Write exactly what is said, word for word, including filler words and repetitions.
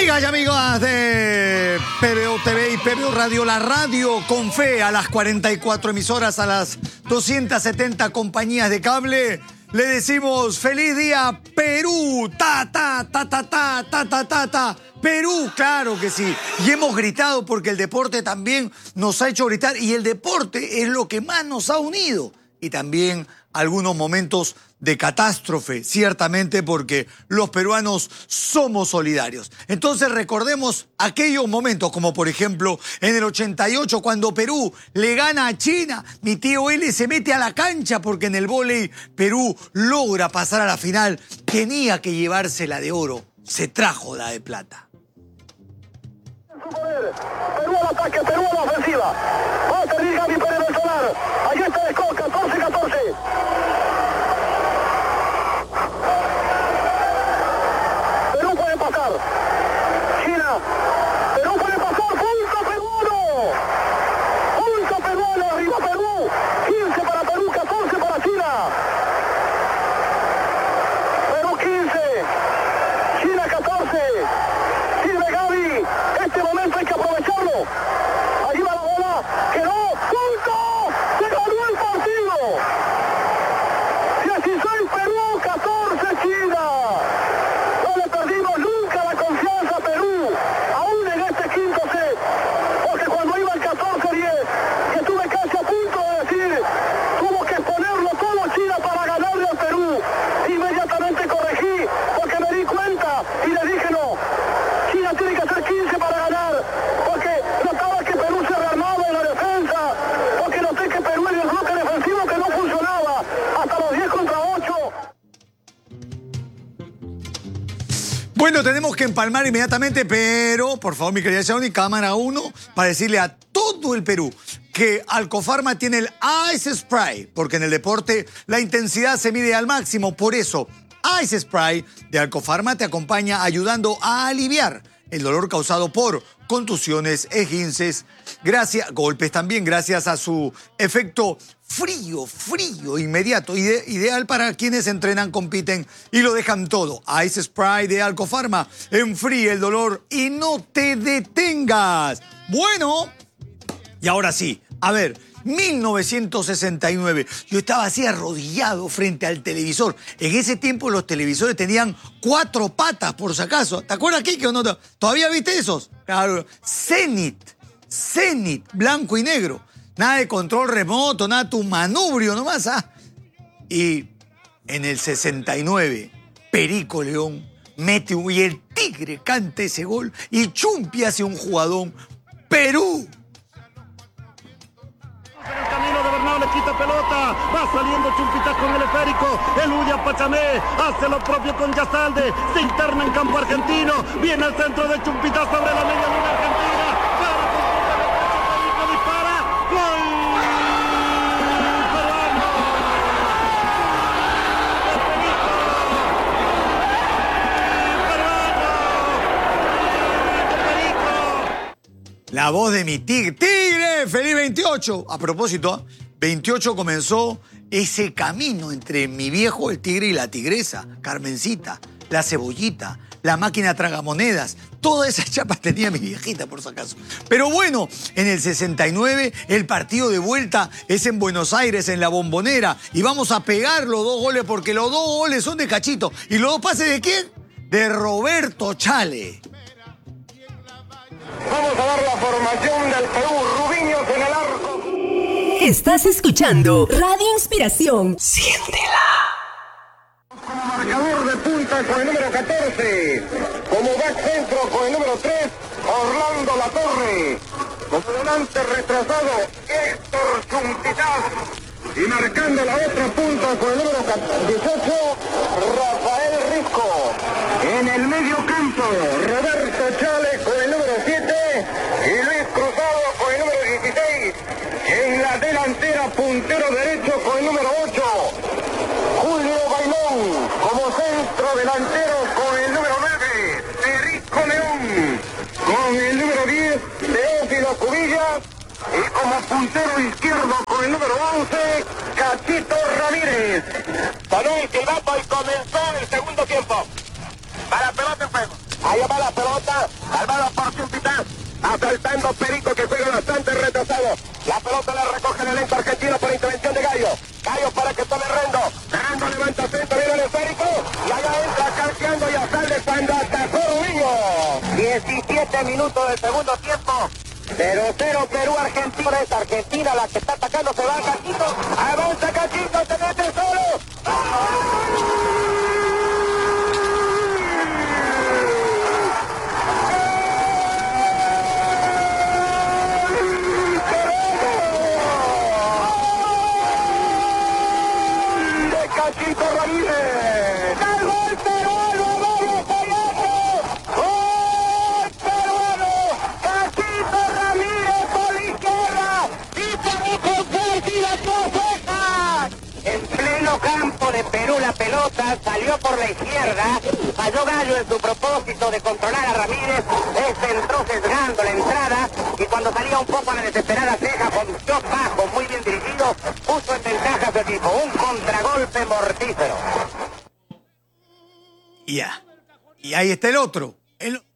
Amigas y amigas de P B O T V y P B O Radio, la radio con fe, a las cuarenta y cuatro emisoras, a las doscientas setenta compañías de cable, le decimos feliz día Perú, ta, ta, ta, ta, ta, ta, ta, ta, ta, Perú, claro que sí. Y hemos gritado porque el deporte también nos ha hecho gritar y el deporte es lo que más nos ha unido. Y también algunos momentos de catástrofe, ciertamente, porque los peruanos somos solidarios. Entonces recordemos aquellos momentos, como por ejemplo en el ochenta y ocho, cuando Perú le gana a China. Mi tío L se mete a la cancha porque en el vóley Perú logra pasar a la final. Tenía que llevarse la de oro, se trajo la de plata. Perú al ataque, Perú a la ofensiva. Va a salir Gaby Pérez del Solar. Ahí está el score, catorce catorce. Perú puede pasar. China. Perú puede pasar. Punto peruano. Punto peruano. Arriba Perú. quince para Perú, catorce para China. Perú quince. China catorce. Sirve Gaby. Este momento hay que aprovecharlo. Ahí va la bola. Quedó. Punto. Se ganó el partido. dieciséis Perú, catorce China. No le perdimos nunca la confianza a Perú, aún en este quinto set. Porque cuando iba el catorce diez, que estuve casi a punto de decir, tuvo que ponerlo todo China para ganarle al Perú. Inmediatamente corregí, porque me di cuenta y le dije no. China tiene que hacer quince para ganar, porque notaba que Perú se rearmaba en la defensa, porque noté que Perú en el bloque defensivo que no funcionaba, hasta los diez contra ocho. Bueno, tenemos que empalmar inmediatamente, pero por favor, mi querida Shawnee, cámara uno, para decirle a todo el Perú que Alcofarma tiene el Ice Spray, porque en el deporte la intensidad se mide al máximo. Por eso, Ice Spray de Alcofarma te acompaña ayudando a aliviar el dolor causado por contusiones, esguinces, gracias, golpes también, gracias a su efecto frío, frío, inmediato, ide, ideal para quienes entrenan, compiten y lo dejan todo. Ice Spray de Alcofarma enfríe el dolor y no te detengas. Bueno, y ahora sí, a ver, mil novecientos sesenta y nueve, yo estaba así arrodillado frente al televisor. En ese tiempo los televisores tenían cuatro patas, por si acaso. ¿Te acuerdas, Kike, o no? ¿Todavía viste esos? Claro, Zenit, Zenit, blanco y negro. Nada de control remoto, nada, tu manubrio nomás, ¿ah? Y en el sesenta y nueve, Perico León mete un... y el Tigre canta ese gol y Chumpi hace un jugadón. ¡Perú! En el camino de Bernal le quita pelota, va saliendo Chumpita con el esférico, elude a Pachamé, hace lo propio con Yazalde, se interna en campo argentino, viene al centro de Chumpita sobre la media luna argentina, para con Perico, dispara, gol peruano, Perico, La voz de mi tigre. ¡Tigre! ¡Feliz veintiocho! A propósito, veintiocho comenzó ese camino entre mi viejo, el tigre, y la tigresa, Carmencita, la cebollita, la máquina tragamonedas. Todas esas chapas tenía mi viejita, por si acaso. Pero bueno, en el sesenta y nueve, el partido de vuelta es en Buenos Aires, en la Bombonera. Y vamos a pegar los dos goles porque los dos goles son de Cachito. ¿Y los dos pases de quién? De Roberto Chale. Vamos a dar la formación del Perú. Rubiños en el arco. Estás escuchando Radio Inspiración. Siéntela. Como marcador de punta con el número catorce. Como back centro con el número tres, Orlando Latorre. Como delante retrasado, Héctor Chumpitaz. Y marcando la otra punta con el número dieciocho, Rafael Risco. En el medio campo, Roberto Chale con el número siete y Luis Cruzado con el número dieciséis. En la delantera, puntero derecho con el número ocho, Julio Bailón. Como centro delantero con el número nueve, Perico León. Con el número diez, Teófilo Cubillas. Y como puntero izquierdo con el número once, Cachito Ramírez. Balón que va para comenzar el segundo tiempo. Para pelota en juego. Allá va la pelota, salvada por Chumpita. Asaltando Perico, que juega bastante retrasado. La pelota la recoge el elenco argentino por intervención de Gallo. Gallo para que tome Rendo. Rendo levanta centro, viene el esférico. Y allá entra canjeando y Asalde cuando atajó Rubinho. diecisiete minutos del segundo tiempo. cero cero Perú-Argentina. Es Argentina la que está atacando. Se va Cachito. Avanza Cachito, se mete solo. Cachito Ramírez. ¡El gol peruano! ¡Vamos, Payaso! ¡Gol peruano! Cachito Ramírez por la izquierda. Disparó con fuerza y las dos cejas. En pleno campo de Perú la pelota salió por la izquierda. Falló Gallo en su propósito de controlar a Ramírez. Este entró sesgando la entrada. Y cuando salía un poco a la desesperada ceja con dos bajos muy bien dirigidos, puso en ventaja a su equipo. Un contragolpe mortífero. Ya. Y ahí está el otro. El...